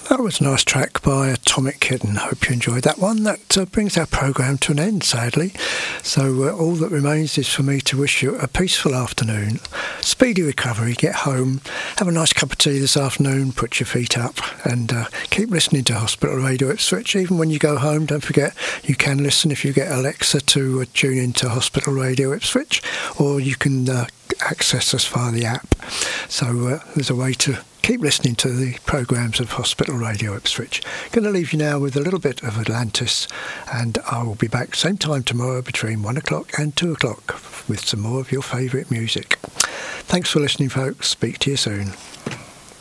That was a nice track by Atomic Kitten. Hope you enjoyed that one. That brings our programme to an end, sadly. So all that remains is for me to wish you a peaceful afternoon, speedy recovery, get home, have a nice cup of tea this afternoon, put your feet up and keep listening to Hospital Radio Ipswich. Even when you go home, don't forget you can listen if you get Alexa to tune into Hospital Radio Ipswich, or you can access us via the app. So there's a way to keep listening to the programmes of Hospital Radio Ipswich. Going to leave you now with a little bit of Atlantis, and I will be back same time tomorrow between 1 o'clock and 2 o'clock with some more of your favourite music. Thanks for listening, folks. Speak to you soon.